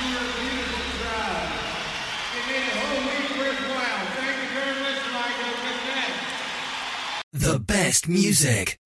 You're a beautiful crowd. You made a whole week worthwhile. Thank you very much, Ligo. Good night. The best music.